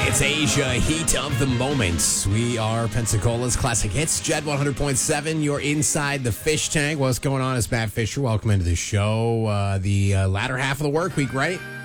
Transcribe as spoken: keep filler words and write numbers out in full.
It's Asia, heat of the moment. We are Pensacola's Classic Hits, Jed one hundred point seven. You're inside the fish tank. What's going on? It's Matt Fisher. Welcome into the show. Uh, the uh, latter half of the work week, right?